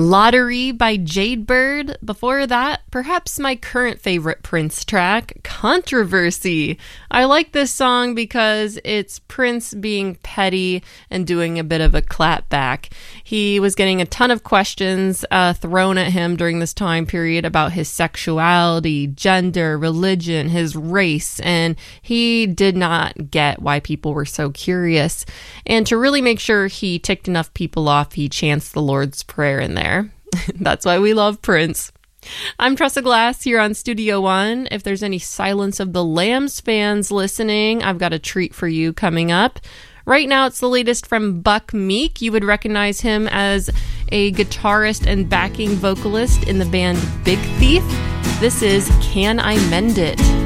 Lottery by Jadebird. Before that, perhaps my current favorite Prince track, Controversy. I like this song because it's Prince being petty and doing a bit of a clapback. He was getting a ton of questions thrown at him during this time period about his sexuality, gender, religion, his race, and he did not get why people were so curious. And to really make sure he ticked enough people off, he chants the Lord's Prayer in there. That's why we love Prince. I'm Tressa Glass here on Studio One. If there's any Silence of the Lambs fans listening, I've got a treat for you coming up. Right now, it's the latest from Buck Meek. You would recognize him as a guitarist and backing vocalist in the band Big Thief. This is Can I Mend It?